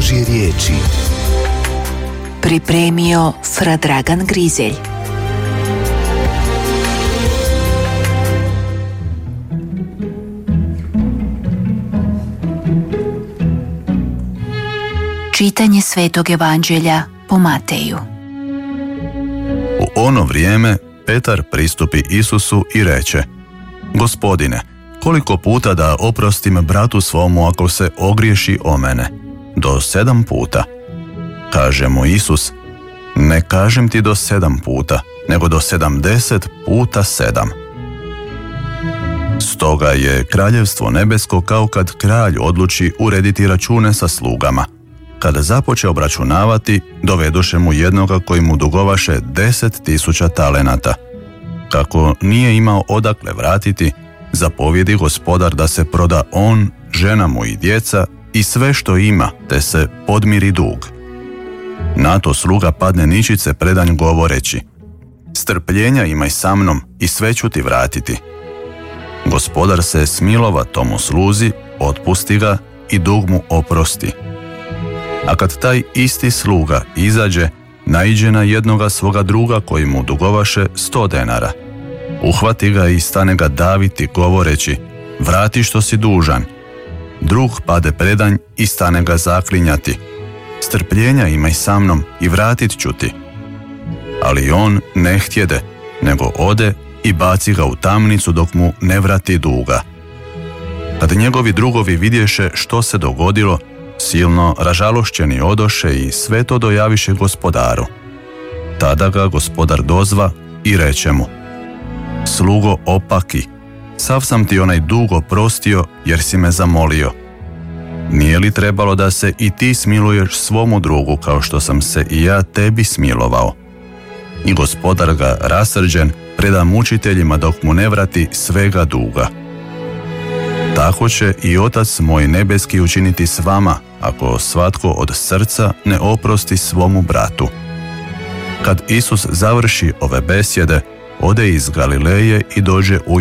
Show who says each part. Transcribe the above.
Speaker 1: Božje riječi.
Speaker 2: Pripremio Fra Dragan Grizelj. Čitanje Svetog Evanđelja po Mateju.
Speaker 3: U ono vrijeme Petar pristupi Isusu i reče: Gospodine, koliko puta da oprostim bratu svomu ako se ogriješi o mene? Do 7 puta. Kaže mu Isus: Ne kažem ti do 7 puta, nego do 70 puta 7. Stoga je kraljevstvo nebesko kao kad kralj odluči urediti račune sa slugama. Kada započe obračunavati, dovedoše mu jednoga koji mu dugovaše 10.000 talenata. Kako nije imao odakle vratiti, zapovjedi gospodar da se proda on, žena mu i djeca i sve što ima, te se podmiri dug. Na to sluga padne ničice predanj govoreći: Strpljenja imaj sa mnom i sve ću ti vratiti. Gospodar se smilova tomu sluzi, otpusti ga i dug mu oprosti. A kad taj isti sluga izađe, naiđe na jednoga svoga druga koji mu dugovaše 100 denara. Uhvati ga i stane ga daviti govoreći: Vrati što si dužan. Drug pade predanj i stane ga zaklinjati: Strpljenja imaj sa mnom i vratit ću ti. Ali on ne htjede, nego ode i baci ga u tamnicu dok mu ne vrati duga. Kad njegovi drugovi vidješe što se dogodilo, silno ražalošćeni odoše i sve to dojaviše gospodaru. Tada ga gospodar dozva i reče mu: Slugo opaki, sav sam ti onaj dug oprostio jer si me zamolio. Nije li trebalo da se i ti smiluješ svomu drugu kao što sam se i ja tebi smilovao? I gospodar ga rasrđen preda mučiteljima dok mu ne vrati svega duga. Tako će i Otac moj nebeski učiniti s vama, ako svatko od srca ne oprosti svomu bratu. Kad Isus završi ove besjede, ode iz Galileje i dođe u